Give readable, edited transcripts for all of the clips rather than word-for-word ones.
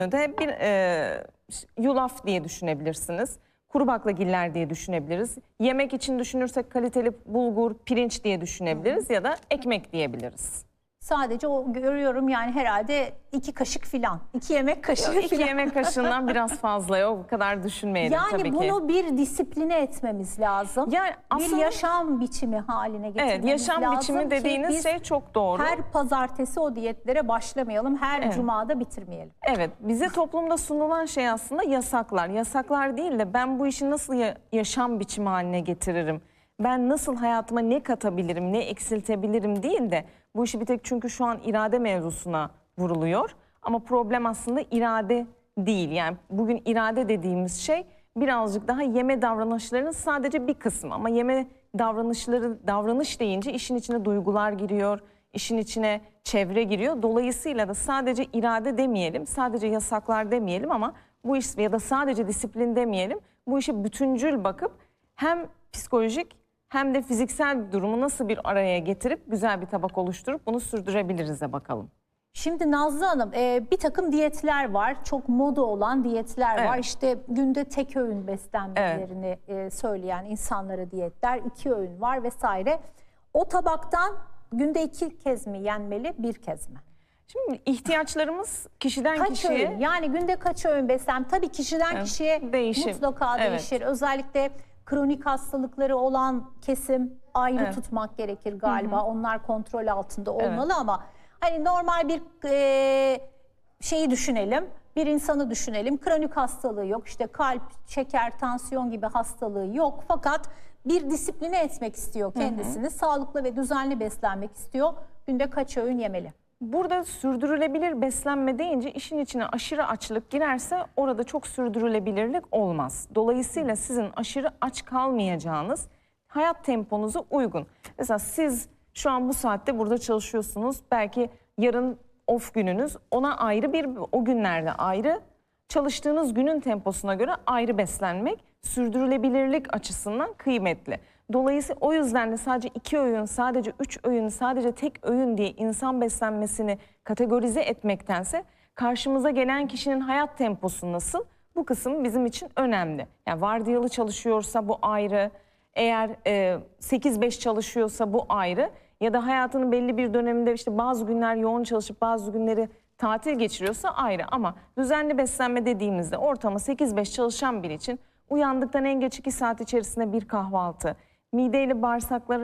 de bir yulaf diye düşünebilirsiniz. Kuru baklagiller diye düşünebiliriz. Yemek için düşünürsek kaliteli bulgur, pirinç diye düşünebiliriz ya da ekmek diyebiliriz. Sadece o görüyorum yani herhalde 2 kaşık filan. 2 yemek kaşığı Yok, 2 filan. yemek kaşığından biraz fazla, yok o kadar düşünmeyelim yani tabii ki. bunu bir disipline etmemiz lazım. Yani aslında, bir yaşam biçimi haline getirmemiz evet, yaşam lazım biçimi dediğiniz şey çok doğru. Her pazartesi o diyetlere başlamayalım. Her cumada bitirmeyelim. Evet, bize toplumda sunulan şey aslında yasaklar. Yasaklar değil de ben bu işi nasıl yaşam biçimi haline getiririm? Ben nasıl hayatıma ne katabilirim, ne eksiltebilirim değil de bu işi bir tek çünkü şu an irade mevzusuna vuruluyor. Ama problem aslında irade değil. Yani bugün irade dediğimiz şey birazcık daha yeme davranışlarının sadece bir kısmı. Ama yeme davranışları, davranış deyince işin içine duygular giriyor, işin içine çevre giriyor. Dolayısıyla da sadece irade demeyelim, sadece yasaklar demeyelim ama bu iş ya da sadece disiplin demeyelim. Bu işe bütüncül bakıp hem psikolojik hem de fiziksel bir durumu nasıl bir araya getirip güzel bir tabak oluşturup bunu sürdürebiliriz de bakalım. Şimdi Nazlı Hanım bir takım diyetler var. Çok moda olan diyetler var. İşte günde tek öğün beslenmelerini söyleyen insanlara diyetler. 2 öğün var vesaire. O tabaktan günde 2 kez mi yenmeli, 1 kez mi? Şimdi ihtiyaçlarımız kişiden kaç kişiye... öğün? Yani günde kaç öğün beslenme? Tabii kişiden kişiye değişir. Mutlaka değişir. Özellikle kronik hastalıkları olan kesim ayrı tutmak gerekir galiba. Onlar kontrol altında olmalı ama hani normal bir şeyi düşünelim. Bir insanı düşünelim. Kronik hastalığı yok. İşte kalp, şeker, tansiyon gibi hastalığı yok. Fakat bir disipline etmek istiyor kendisini. Sağlıklı ve düzenli beslenmek istiyor. Günde kaç öğün yemeli? Burada sürdürülebilir beslenme deyince işin içine aşırı açlık girerse orada çok sürdürülebilirlik olmaz. Dolayısıyla sizin aşırı aç kalmayacağınız hayat temponuza uygun. Mesela siz şu an bu saatte burada çalışıyorsunuz. Belki yarın off gününüz, ona ayrı bir, o günlerde ayrı, çalıştığınız günün temposuna göre ayrı beslenmek sürdürülebilirlik açısından kıymetli. Dolayısıyla o yüzden de sadece 2 öğün, sadece 3 öğün, sadece tek öğün diye insan beslenmesini kategorize etmektense karşımıza gelen kişinin hayat temposu nasıl? Bu kısım bizim için önemli. Yani vardiyalı çalışıyorsa bu ayrı, eğer 8-5 çalışıyorsa bu ayrı ya da hayatının belli bir döneminde işte bazı günler yoğun çalışıp bazı günleri tatil geçiriyorsa ayrı. Ama düzenli beslenme dediğimizde ortama 8-5 çalışan biri için uyandıktan en geç 2 saat içerisinde bir kahvaltı, mide bağırsakları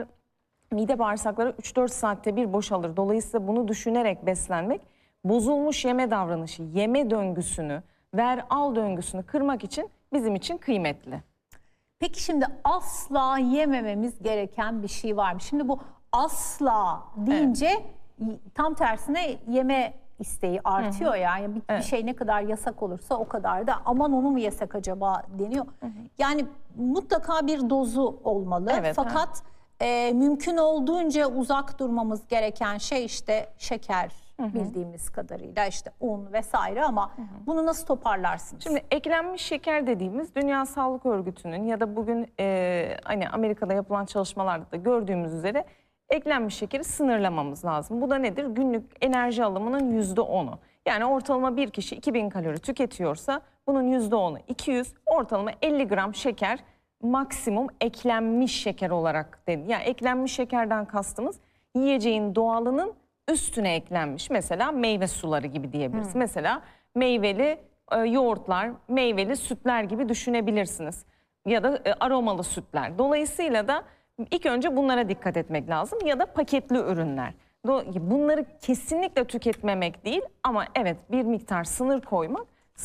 3-4 saatte bir boşalır. Dolayısıyla bunu düşünerek beslenmek bozulmuş yeme davranışı, yeme döngüsünü, ver al döngüsünü kırmak için bizim için kıymetli. Peki şimdi asla yemememiz gereken bir şey var mı? Şimdi bu asla deyince tam tersine yeme isteği artıyor yani bir şey ne kadar yasak olursa o kadar da aman onu mu yesek acaba deniyor. Yani mutlaka bir dozu olmalı fakat mümkün olduğunca uzak durmamız gereken şey işte şeker bildiğimiz kadarıyla işte un vesaire ama bunu nasıl toparlarsınız? Şimdi eklenmiş şeker dediğimiz Dünya Sağlık Örgütü'nün ya da bugün hani Amerika'da yapılan çalışmalarda da gördüğümüz üzere eklenmiş şekeri sınırlamamız lazım. Bu da nedir? Günlük enerji alımının %10'u. Yani ortalama bir kişi 2000 kalori tüketiyorsa bunun %10'u 200, ortalama 50 gram şeker maksimum eklenmiş şeker olarak dedi. Yani eklenmiş şekerden kastımız yiyeceğin doğalının üstüne eklenmiş. Mesela meyve suları gibi diyebiliriz. Mesela meyveli yoğurtlar, meyveli sütler gibi düşünebilirsiniz. Ya da aromalı sütler. Dolayısıyla da İlk önce bunlara dikkat etmek lazım ya da paketli ürünler. Bunları kesinlikle tüketmemek değil ama evet bir miktar sınır koymak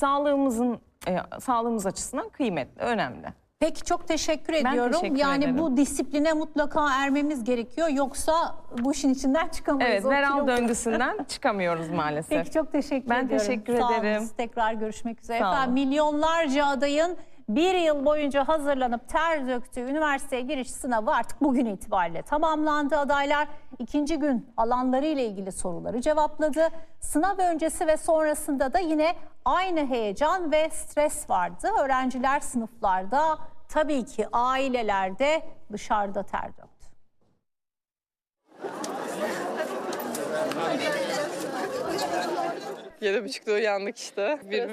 sağlığımız açısından kıymetli, önemli. Peki çok teşekkür ediyorum. Teşekkür ederim. Bu disipline mutlaka ermemiz gerekiyor yoksa bu işin içinden çıkamayız. Evet, ver-al döngüsünden çıkamıyoruz maalesef. Peki çok teşekkür ediyorum. Ben teşekkür ederim. Sağ olun. Tekrar görüşmek üzere. Sağ olun. Efendim, milyonlarca adayın 1 yıl boyunca hazırlanıp ter döktüğü üniversiteye giriş sınavı artık bugün itibariyle tamamlandı. Adaylar 2. gün alanlarıyla ilgili soruları cevapladı. Sınav öncesi ve sonrasında da yine aynı heyecan ve stres vardı. Öğrenciler sınıflarda, tabii ki aileler de dışarıda ter döktü. 7.30'da uyandık işte.